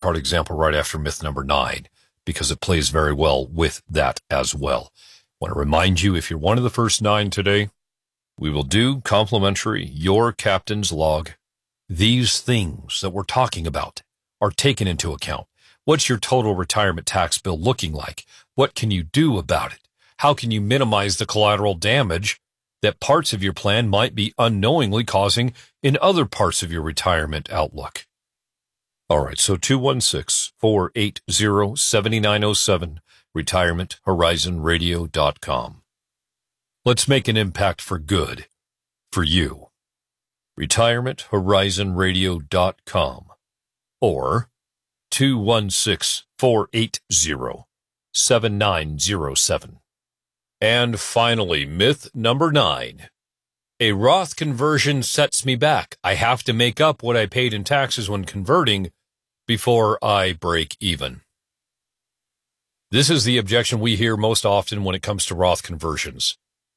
card example right after myth number 9 because it plays very well with that as well. I want to remind you, if you're one of the first 9 today, we will do complimentary Your Captain's Log. These things that we're talking about are taken into account. What's your total retirement tax bill looking like? What can you do about it? How can you minimize the collateral damage that parts of your plan might be unknowingly causing in other parts of your retirement outlook? All right, so 216-480-7907, retirementhorizonradio.com. Let's make an impact for good for you. retirementhorizonradio.com or 216-480-7907. And finally, myth number 9. A Roth conversion sets me back. I have to make up what I paid in taxes when converting before I break even. This is the objection we hear most often when it comes to Roth conversions.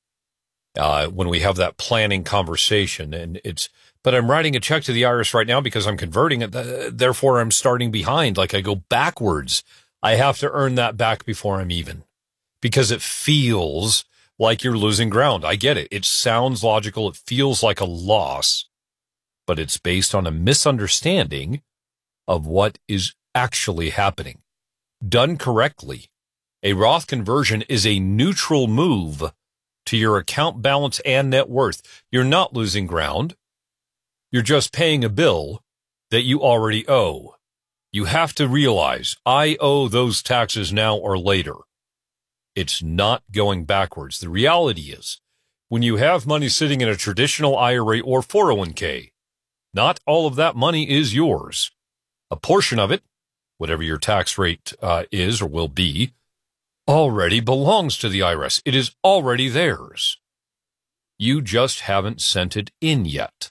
When we have that planning conversation, and but I'm writing a check to the IRS right now because I'm converting it, therefore I'm starting behind, like I go backwards. I have to earn that back before I'm even, because it feels like you're losing ground. I get it. It sounds logical. It feels like a loss, but it's based on a misunderstanding of what is actually happening. Done correctly, a Roth conversion is a neutral move to your account balance and net worth. You're not losing ground. You're just paying a bill that you already owe. You have to realize, I owe those taxes now or later. It's not going backwards. The reality is, when you have money sitting in a traditional IRA or 401k, not all of that money is yours. A portion of it, whatever your tax rate is or will be, already belongs to the IRS. It is already theirs. You just haven't sent it in yet.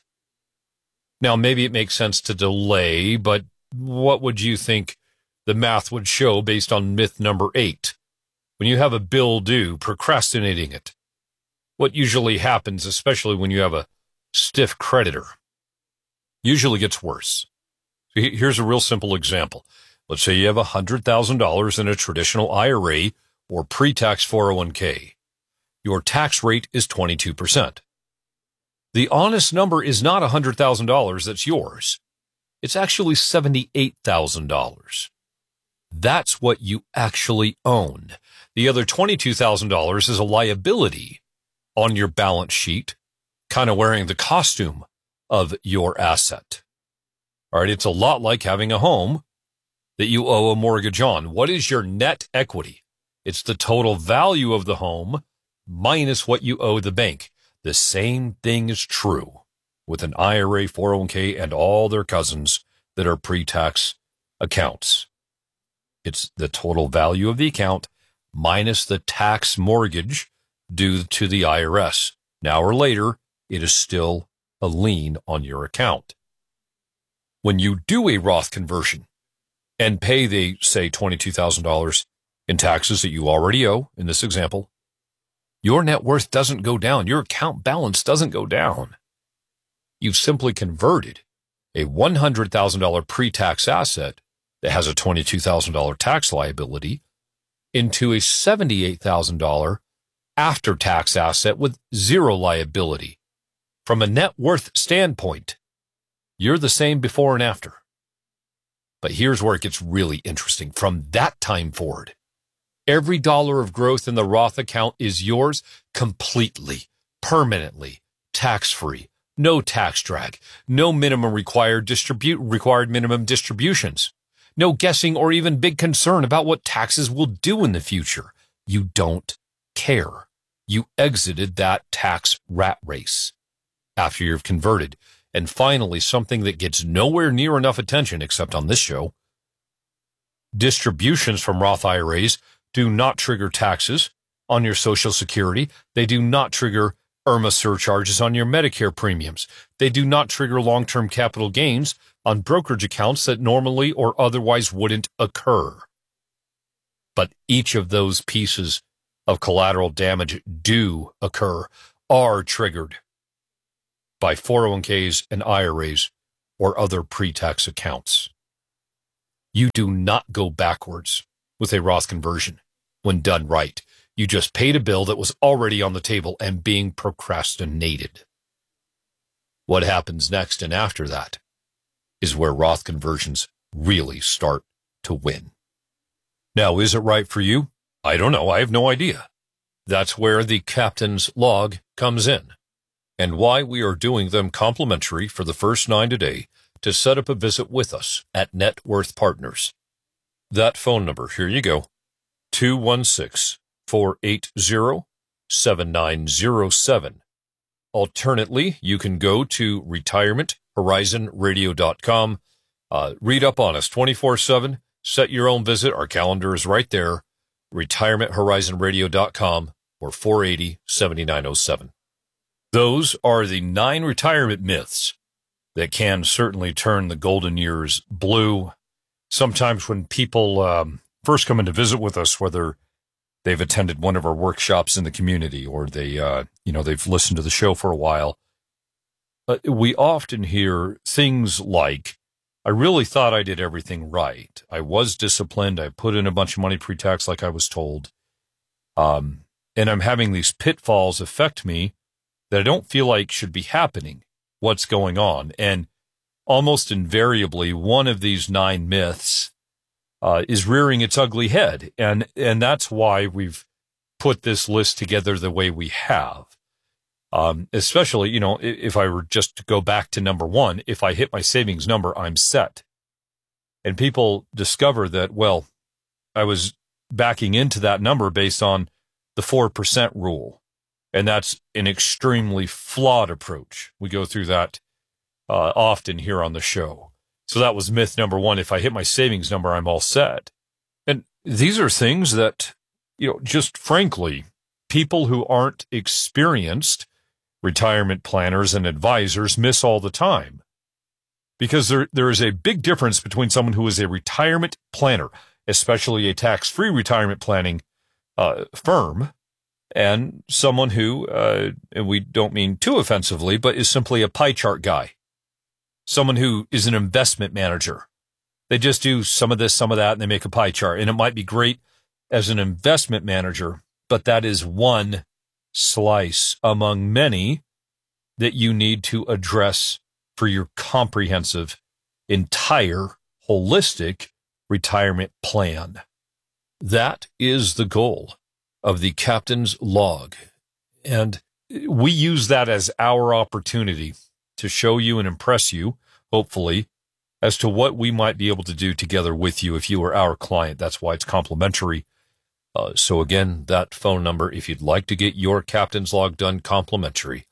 Now, maybe it makes sense to delay, but what would you think the math would show based on myth number 8? When you have a bill due, procrastinating it, what usually happens, especially when you have a stiff creditor, usually gets worse. So here's a real simple example. Let's say you have $100,000 in a traditional IRA or pre-tax 401k. Your tax rate is 22%. The honest number is not $100,000 that's yours. It's actually $78,000. That's what you actually own. The other $22,000 is a liability on your balance sheet, kind of wearing the costume of your asset. All right, it's a lot like having a home that you owe a mortgage on. What is your net equity? It's the total value of the home minus what you owe the bank. The same thing is true with an IRA, 401k, and all their cousins that are pre-tax accounts. It's the total value of the account minus the tax mortgage due to the IRS. Now or later, it is still a lien on your account. When you do a Roth conversion and pay the, say, $22,000 in taxes that you already owe, in this example, your net worth doesn't go down. Your account balance doesn't go down. You've simply converted a $100,000 pre-tax asset that has a $22,000 tax liability into a $78,000 after-tax asset with zero liability. From a net worth standpoint, you're the same before and after. But here's where it gets really interesting. From that time forward, every dollar of growth in the Roth account is yours completely, permanently, tax-free, no tax drag, no minimum required minimum distributions, no guessing or even big concern about what taxes will do in the future. You don't care. You exited that tax rat race after you've converted. And finally, something that gets nowhere near enough attention except on this show, distributions from Roth IRAs do not trigger taxes on your Social Security. They do not trigger IRMA surcharges on your Medicare premiums. They do not trigger long-term capital gains on brokerage accounts that normally or otherwise wouldn't occur. But each of those pieces of collateral damage do occur, are triggered by 401ks and IRAs or other pre-tax accounts. You do not go backwards with a Roth conversion when done right. You just paid a bill that was already on the table and being procrastinated. What happens next and after that is where Roth conversions really start to win. Now, is it right for you? I don't know. I have no idea. That's where the captain's log comes in, and why we are doing them complimentary for the first 9 today to set up a visit with us at Net Worth Partners. That phone number, here you go, 216-480-7907. Alternately, you can go to retirementhorizonradio.com, read up on us 24/7, set your own visit. Our calendar is right there, retirementhorizonradio.com or 480-7907. Those are the 9 retirement myths that can certainly turn the golden years blue. Sometimes when people first come in to visit with us, whether they've attended one of our workshops in the community or they've listened to the show for a while, we often hear things like, I really thought I did everything right. I was disciplined. I put in a bunch of money pre-tax like I was told. And I'm having these pitfalls affect me that I don't feel like should be happening. What's going on? And almost invariably, one of these 9 myths is rearing its ugly head. And that's why we've put this list together the way we have. Especially, if I were just to go back to number 1, if I hit my savings number, I'm set. And people discover that, well, I was backing into that number based on the 4% rule. And that's an extremely flawed approach. We go through that often here on the show. So that was myth number 1. If I hit my savings number, I'm all set. And these are things that, just frankly, people who aren't experienced retirement planners and advisors miss all the time. Because there is a big difference between someone who is a retirement planner, especially a tax-free retirement planning firm, and someone who, and we don't mean too offensively, but is simply a pie chart guy. Someone who is an investment manager. They just do some of this, some of that, and they make a pie chart. And it might be great as an investment manager, but that is one slice among many that you need to address for your comprehensive, entire, holistic retirement plan. That is the goal of the captain's log. And we use that as our opportunity to show you and impress you, hopefully, as to what we might be able to do together with you if you are our client. That's why it's complimentary. So again, that phone number, if you'd like to get your captain's log done complimentary,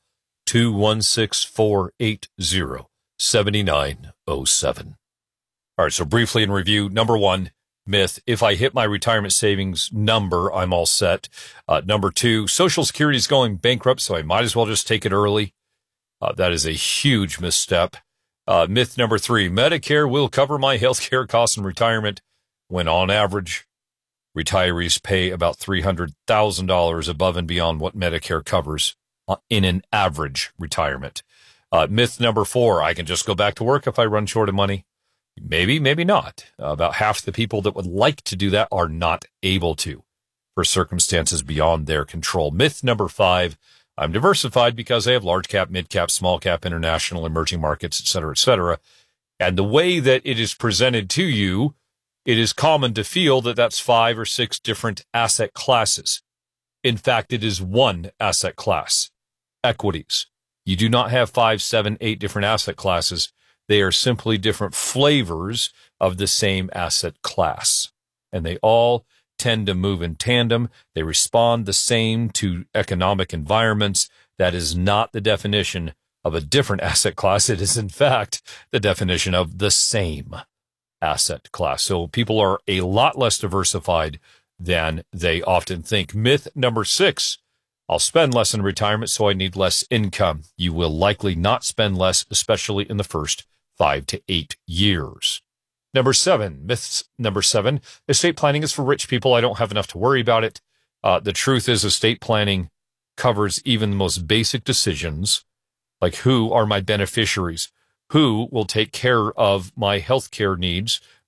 216-480-7907. All right, so briefly in review, number 1, myth, if I hit my retirement savings number, I'm all set. Number 2, Social Security is going bankrupt, so I might as well just take it early. That is a huge misstep. Myth number 3, Medicare will cover my health care costs in retirement when on average, retirees pay about $300,000 above and beyond what Medicare covers in an average retirement. Myth number 4, I can just go back to work if I run short of money. Maybe, maybe not. About half the people that would like to do that are not able to for circumstances beyond their control. Myth number 5, I'm diversified because I have large cap, mid cap, small cap, international, emerging markets, et cetera, et cetera. And the way that it is presented to you, it is common to feel that that's 5 or 6 different asset classes. In fact, it is one asset class, equities. You do not have 5, 7, 8 different asset classes. They are simply different flavors of the same asset class. And they all tend to move in tandem. They respond the same to economic environments. That is not the definition of a different asset class. It is, in fact, the definition of the same asset class. So people are a lot less diversified than they often think. Myth number 6, I'll spend less in retirement, so I need less income. You will likely not spend less, especially in the first 5 to 8 years. Myth number 7, estate planning is for rich people. I don't have enough to worry about it. The truth is estate planning covers even the most basic decisions, like who are my beneficiaries, who will take care of my health care needs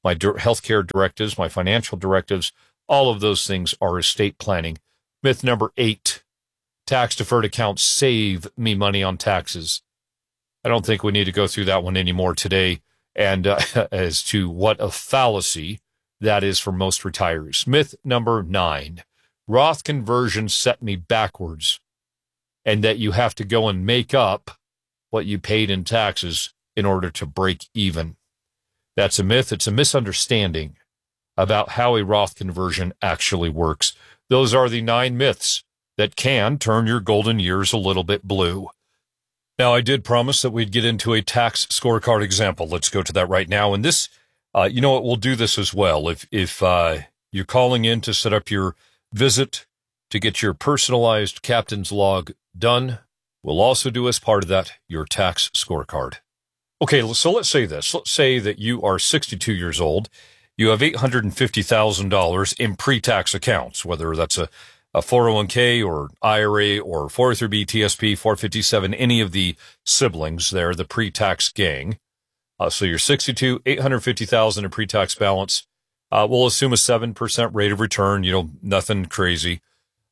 my healthcare directives, my financial directives, all of those things are estate planning. Myth number 8, tax-deferred accounts save me money on taxes. I don't think we need to go through that one anymore today, and as to what a fallacy that is for most retirees. Myth number 9, Roth conversions set me backwards, and that you have to go and make up what you paid in taxes in order to break even. That's a myth. It's a misunderstanding about how a Roth conversion actually works. Those are the 9 myths that can turn your golden years a little bit blue. Now, I did promise that we'd get into a tax scorecard example. Let's go to that right now. And this, you know what, we'll do this as well. If you're calling in to set up your visit to get your personalized captain's log done, we'll also do as part of that your tax scorecard. Okay, so let's say this. Let's say that you are 62 years old. You have $850,000 in pre-tax accounts, whether that's a 401k or IRA or 403b, TSP, 457, any of the siblings there, the pre-tax gang. So you're 62, $850,000 in pre-tax balance. We'll assume a 7% rate of return, nothing crazy.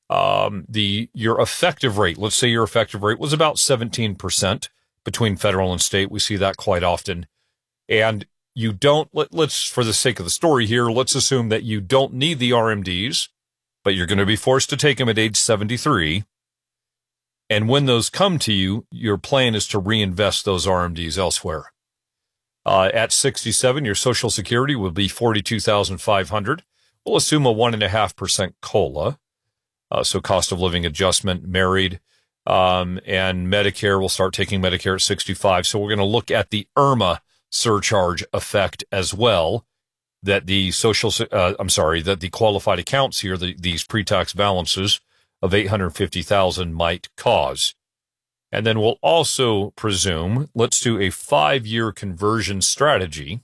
Your effective rate, let's say your effective rate was about 17% between federal and state. We see that quite often. And you don't, let's, for the sake of the story here, let's assume that you don't need the RMDs, but you're going to be forced to take them at age 73. And when those come to you, your plan is to reinvest those RMDs elsewhere. At 67, your Social Security will be $42,500. We'll assume a 1.5% COLA. So cost of living adjustment, married, and Medicare. We'll start taking Medicare at 65. So we're going to look at the IRMA surcharge effect as well, that the that the qualified accounts here, these pre-tax balances of $850,000 might cause. And then we'll also presume, let's do a 5-year conversion strategy,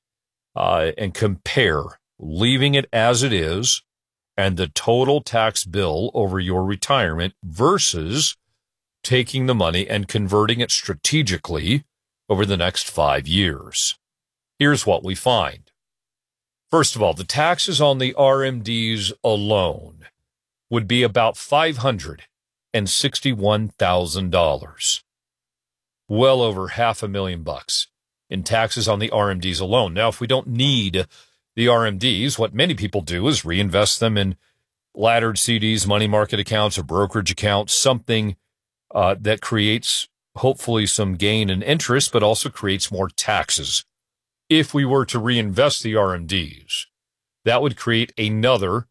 and compare leaving it as it is and the total tax bill over your retirement versus taking the money and converting it strategically over the next 5 years. Here's what we find. First of all, the taxes on the RMDs alone would be about $561,000. Well over $500,000 in taxes on the RMDs alone. Now, if we don't need the RMDs, what many people do is reinvest them in laddered CDs, money market accounts, or brokerage accounts, something that creates hopefully some gain in interest, but also creates more taxes. If we were to reinvest the RMDs, that would create another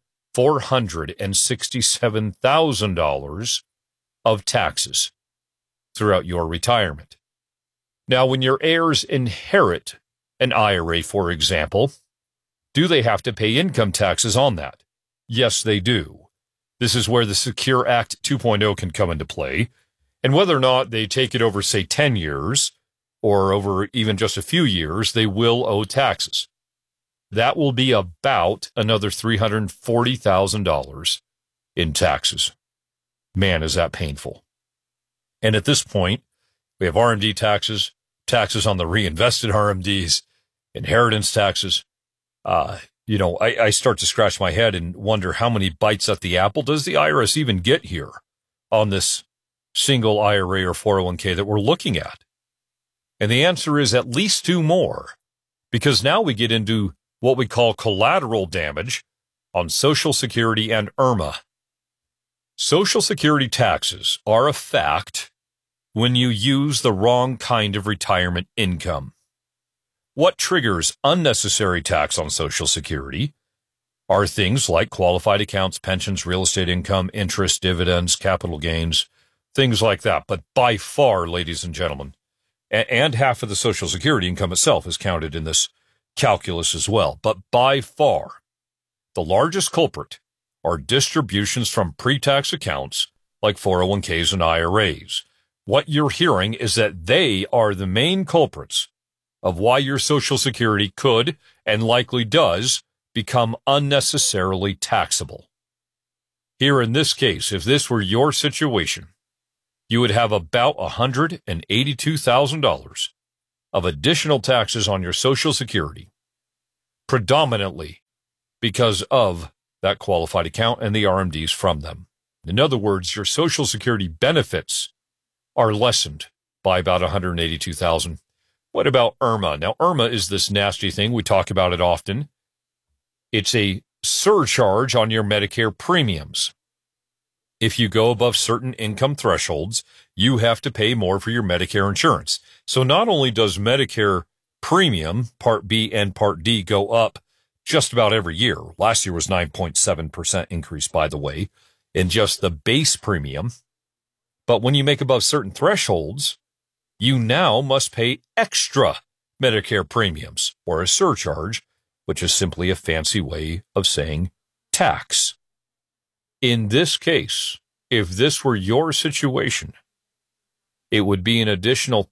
$467,000 of taxes throughout your retirement. Now, when your heirs inherit an IRA, for example, do they have to pay income taxes on that? Yes, they do. This is where the Secure Act 2.0 can come into play. And whether or not they take it over, say, 10 years or over even just a few years, they will owe taxes. That will be about another $340,000 in taxes. Man, is that painful. And at this point, we have RMD taxes, taxes on the reinvested RMDs, inheritance taxes. I start to scratch my head and wonder how many bites at the apple does the IRS even get here on this single IRA or 401k that we're looking at? And the answer is at least 2 more, because now we get into what we call collateral damage on Social Security and IRMA. Social Security taxes are a fact when you use the wrong kind of retirement income. What triggers unnecessary tax on Social Security are things like qualified accounts, pensions, real estate income, interest, dividends, capital gains, things like that. But by far, ladies and gentlemen, and half of the Social Security income itself is counted in this calculus as well. But by far, the largest culprit are distributions from pre-tax accounts like 401ks and IRAs. What you're hearing is that they are the main culprits of why your Social Security could and likely does become unnecessarily taxable. Here in this case, if this were your situation, you would have about $182,000 of additional taxes on your Social Security predominantly because of that qualified account and the RMDs from them. In other words, your Social Security benefits are lessened by about $182,000. What about IRMAA? Now, IRMAA is this nasty thing. We talk about it often. It's a surcharge on your Medicare premiums. If you go above certain income thresholds, you have to pay more for your Medicare insurance. So not only does Medicare premium, Part B and Part D, go up just about every year. Last year was 9.7% increase, by the way, in just the base premium. But when you make above certain thresholds, you now must pay extra Medicare premiums, or a surcharge, which is simply a fancy way of saying tax. In this case, if this were your situation, it would be an additional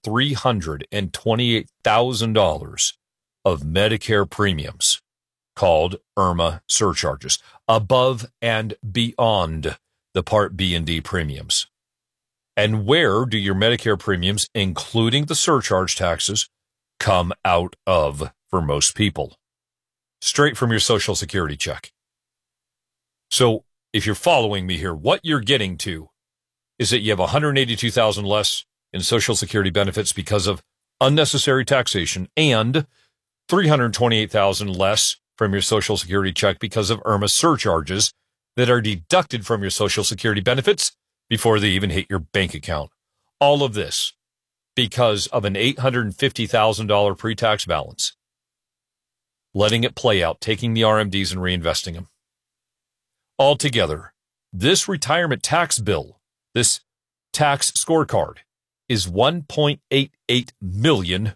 $328,000 of Medicare premiums called IRMAA surcharges, above and beyond the Part B and D premiums. And where do your Medicare premiums, including the surcharge taxes, come out of for most people? Straight from your Social Security check. So if you're following me here, what you're getting to is that you have $182,000 less in Social Security benefits because of unnecessary taxation and $328,000 less from your Social Security check because of IRMAA surcharges that are deducted from your Social Security benefits before they even hit your bank account. All of this because of an $850,000 pre-tax balance. Letting it play out, taking the RMDs and reinvesting them. Altogether, this retirement tax bill, this tax scorecard, is $1.88 million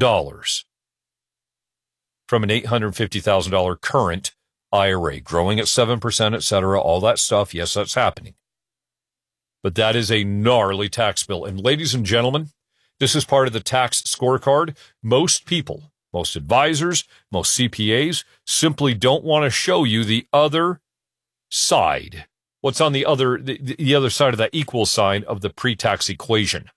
from an $850,000 current IRA, growing at 7%, etc., all that stuff. Yes, that's happening. But that is a gnarly tax bill. And ladies and gentlemen, this is part of the tax scorecard. Most people, most advisors, most CPAs simply don't want to show you the other side. What's on the other side of that equal sign of the pre-tax equation?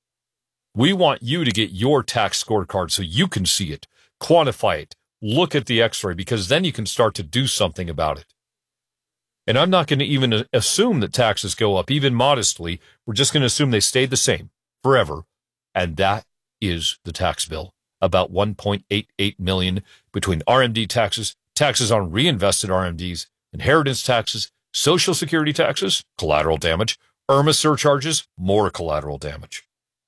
We want you to get your tax scorecard so you can see it, quantify it, look at the x-ray, because then you can start to do something about it. And I'm not going to even assume that taxes go up, even modestly. We're just going to assume they stay the same forever. And that is the tax bill, about $1.88 million between RMD taxes, taxes on reinvested RMDs, inheritance taxes, Social Security taxes, collateral damage, IRMAA surcharges, more collateral damage.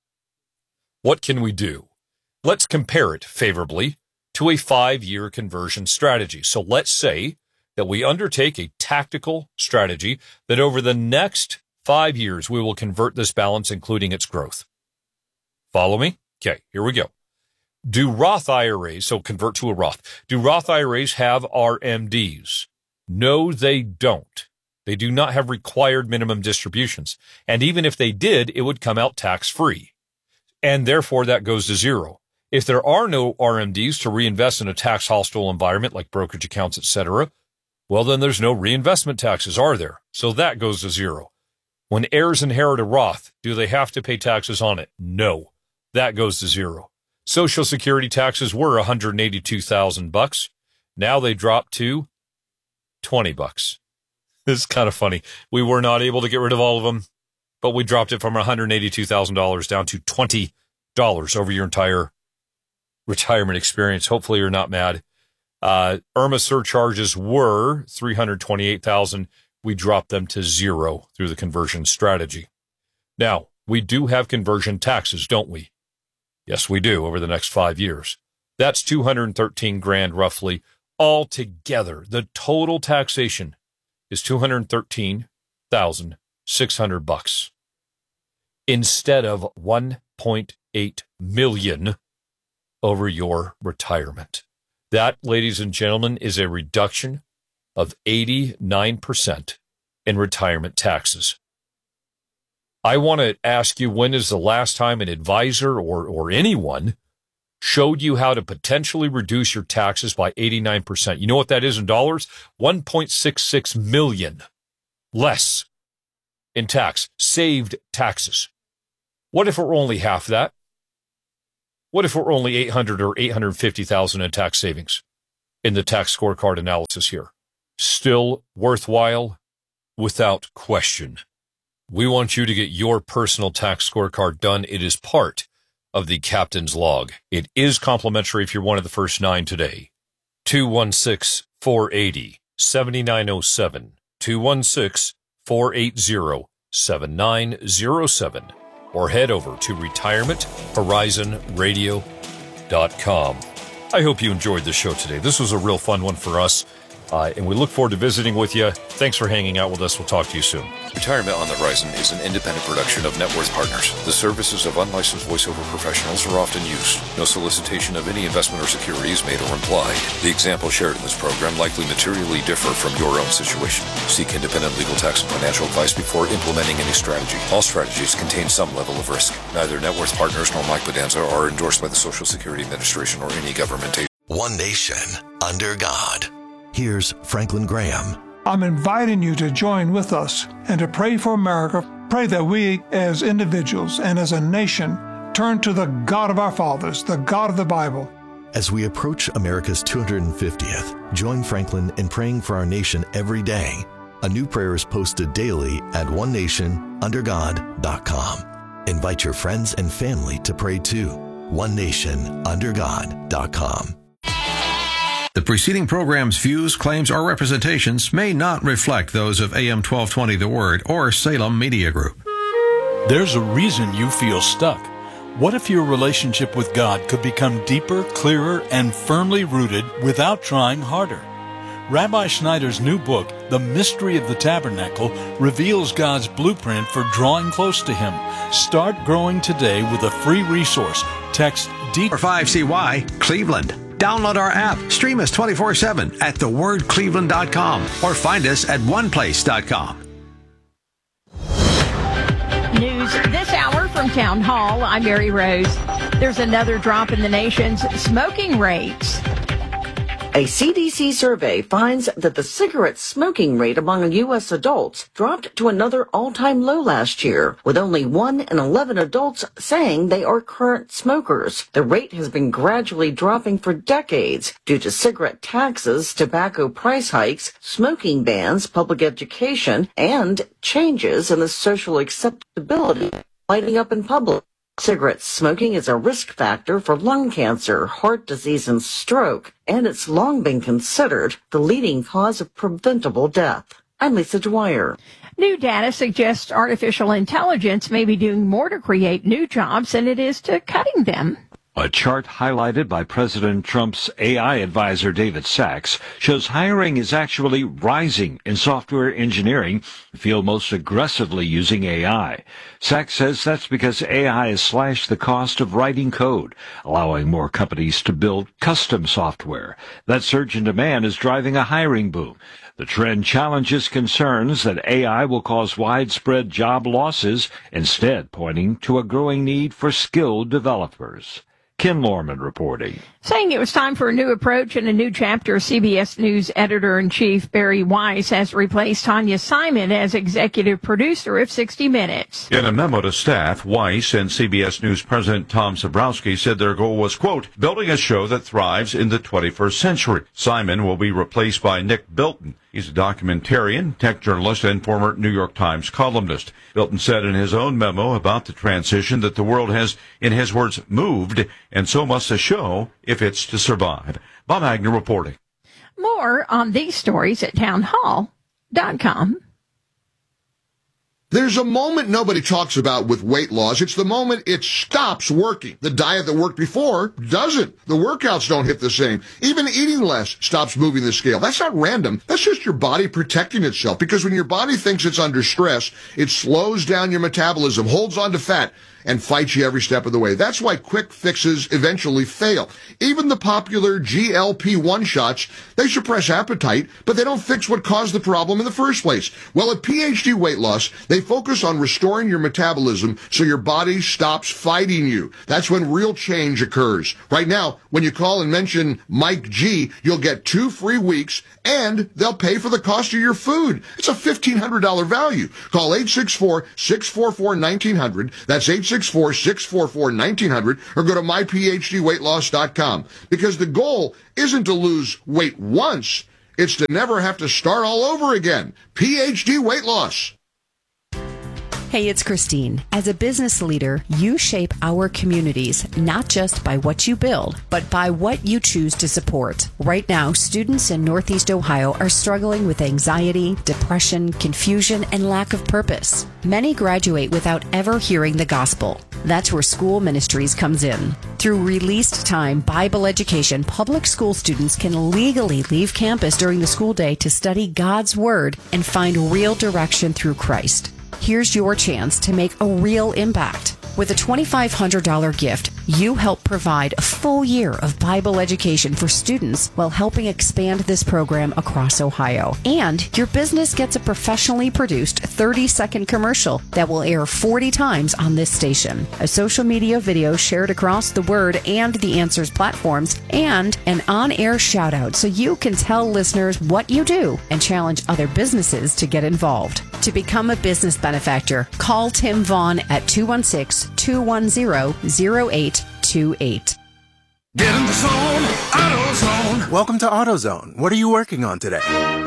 What can we do? Let's compare it favorably to a 5-year conversion strategy. So let's say that we undertake a tactical strategy that over the next 5 years, we will convert this balance, including its growth. Follow me? Okay, here we go. Do Roth IRAs, so convert to a Roth, do Roth IRAs have RMDs? No, they don't. They do not have required minimum distributions. And even if they did, it would come out tax-free. And therefore, that goes to zero. If there are no RMDs to reinvest in a tax-hostile environment like brokerage accounts, etc., well, then there's no reinvestment taxes, are there? So that goes to zero. When heirs inherit a Roth, do they have to pay taxes on it? No. That goes to zero. Social Security taxes were $182,000. Now they dropped to $20. This is kind of funny. We were not able to get rid of all of them, but we dropped it from $182,000 down to $20 over your entire retirement experience. Hopefully you're not mad. IRMAA surcharges were $328,000. We dropped them to zero through the conversion strategy. Now, we do have conversion taxes, don't we? Yes, we do over the next 5 years. That's $213,000 roughly. Altogether, the total taxation is $213,600 instead of $1.8 million over your retirement. That, ladies and gentlemen, is a reduction of 89% in retirement taxes. I want to ask you, when is the last time an advisor or anyone showed you how to potentially reduce your taxes by 89%? You know what that is in dollars? $1.66 million less in tax, saved taxes. What if it were only half that? What if it were only $800,000 or $850,000 in tax savings? in the tax scorecard analysis here. Still worthwhile? Without question. We want you to get your personal tax scorecard done. It is part of the Captain's Log. It is complimentary if you're one of the first 9 today. 216-480-7907. 216-480-7907. Or head over to retirementhorizonradio.com. I hope you enjoyed the show today. This was a real fun one for us. And we look forward to visiting with you. Thanks for hanging out with us. We'll talk to you soon. Retirement on the Horizon is an independent production of Net Worth Partners. The services of unlicensed voiceover professionals are often used. No solicitation of any investment or security is made or implied. The examples shared in this program likely materially differ from your own situation. Seek independent legal, tax, and financial advice before implementing any strategy. All strategies contain some level of risk. Neither Net Worth Partners nor Mike Bedanza are endorsed by the Social Security Administration or any government agency. One nation, under God. Here's Franklin Graham. I'm inviting you to join with us and to pray for America. Pray that we as individuals and as a nation turn to the God of our fathers, the God of the Bible. As we approach America's 250th, join Franklin in praying for our nation every day. A new prayer is posted daily at onenationundergod.com. Invite your friends and family to pray too. onenationundergod.com. The preceding program's views, claims, or representations may not reflect those of AM 1220 The Word or Salem Media Group. There's a reason you feel stuck. What if your relationship with God could become deeper, clearer, and firmly rooted without trying harder? Rabbi Schneider's new book, The Mystery of the Tabernacle, reveals God's blueprint for drawing close to Him. Start growing today with a free resource. Text D5CY Cleveland. Download our app. Stream us 24/7 at thewordcleveland.com or find us at oneplace.com. News this hour from Town Hall. I'm Mary Rose. There's another drop in the nation's smoking rates. A CDC survey finds that the cigarette smoking rate among U.S. adults dropped to another all-time low last year, with only 1 in 11 adults saying they are current smokers. The rate has been gradually dropping for decades due to cigarette taxes, tobacco price hikes, smoking bans, public education, and changes in the social acceptability of lighting up in public. Cigarette smoking is a risk factor for lung cancer, heart disease, and stroke, and it's long been considered the leading cause of preventable death. I'm Lisa Dwyer. New data suggests artificial intelligence may be doing more to create new jobs than it is to cutting them. A chart highlighted by President Trump's AI advisor David Sachs shows hiring is actually rising in software engineering, the field most aggressively using AI. Sachs says that's because AI has slashed the cost of writing code, allowing more companies to build custom software. That surge in demand is driving a hiring boom. The trend challenges concerns that AI will cause widespread job losses, instead pointing to a growing need for skilled developers. Ken Lorman reporting. Saying it was time for a new approach and a new chapter, CBS News editor-in-chief Barry Weiss has replaced Tanya Simon as executive producer of 60 Minutes. In a memo to staff, Weiss and CBS News President Tom Zabrowski said their goal was, quote, building a show that thrives in the 21st century. Simon will be replaced by Nick Bilton. He's a documentarian, tech journalist, and former New York Times columnist. Bilton said in his own memo about the transition that the world has, in his words, moved, and so must the show if it's to survive. Bob Agnew reporting. More on these stories at townhall.com. There's a moment nobody talks about with weight loss. It's the moment it stops working. The diet that worked before doesn't. The workouts don't hit the same. Even eating less stops moving the scale. That's not random. That's just your body protecting itself. Because when your body thinks it's under stress, it slows down your metabolism, holds on to fat, and fights you every step of the way. That's why quick fixes eventually fail. Even the popular GLP-1 shots, they suppress appetite, but they don't fix what caused the problem in the first place. Well, at PhD Weight Loss, they focus on restoring your metabolism so your body stops fighting you. That's when real change occurs. Right now, when you call and mention Mike G, you'll get 2 free weeks, and they'll pay for the cost of your food. It's a $1,500 value. Call 864-644-1900. That's 864 864-644-1900 or go to myphdweightloss.com, because the goal isn't to lose weight once, it's to never have to start all over again. PhD Weight Loss. Hey, it's Christine. As a business leader, you shape our communities, not just by what you build, but by what you choose to support. Right now, students in Northeast Ohio are struggling with anxiety, depression, confusion, and lack of purpose. Many graduate without ever hearing the gospel. That's where School Ministries comes in. Through released time Bible education, public school students can legally leave campus during the school day to study God's Word and find real direction through Christ. Here's your chance to make a real impact. With a $2,500 gift, you help provide a full year of Bible education for students while helping expand this program across Ohio. And your business gets a professionally produced 30-second commercial that will air 40 times on this station, a social media video shared across the Word and the Answers platforms, and an on-air shout-out so you can tell listeners what you do and challenge other businesses to get involved. To become a business benefactor, call Tim Vaughn at 216-210-0828. Get in the zone, AutoZone. Welcome to AutoZone. What are you working on today?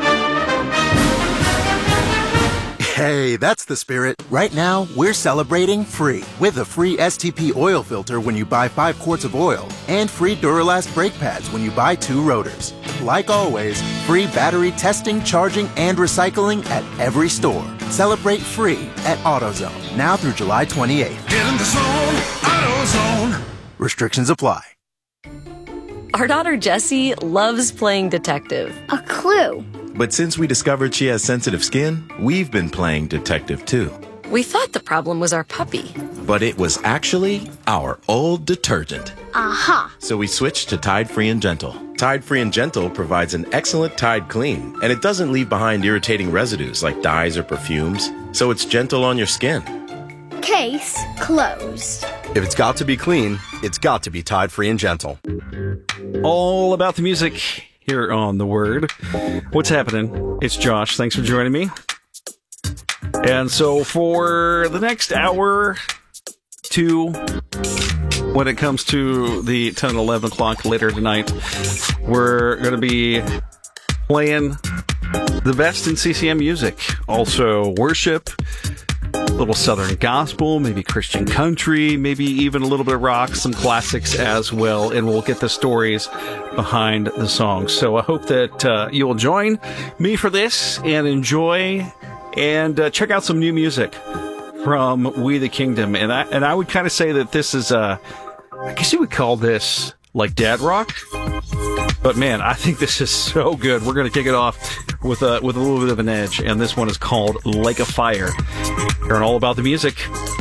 Hey, that's the spirit. Right now, we're celebrating free with a free STP oil filter when you buy 5 quarts of oil and free Duralast brake pads when you buy 2 rotors. Like always, free battery testing, charging, and recycling at every store. Celebrate free at AutoZone, now through July 28th. Get in the zone, AutoZone. Restrictions apply. Our daughter Jessie loves playing detective. A clue. But since we discovered she has sensitive skin, we've been playing detective too. We thought the problem was our puppy. But it was actually our old detergent. Aha! So we switched to Tide Free and Gentle. Tide Free and Gentle provides an excellent Tide clean, and it doesn't leave behind irritating residues like dyes or perfumes, so it's gentle on your skin. Case closed. If it's got to be clean, it's got to be Tide Free and Gentle. All about the music here on The Word. What's happening? It's Josh. Thanks for joining me. And so for the next hour, 2, when it comes to the 10 and 11 o'clock later tonight, we're going to be playing the best in CCM music. Also worship, a little Southern gospel, maybe Christian country, maybe even a little bit of rock, some classics as well, and we'll get the stories behind the songs. So I hope that you will join me for this and enjoy and check out some new music from We the Kingdom. And I would kind of say that this is, I guess you would call this like dad rock. But man, I think this is so good. We're going to kick it off with a little bit of an edge. And this one is called Like a Fire. Hearing all about the music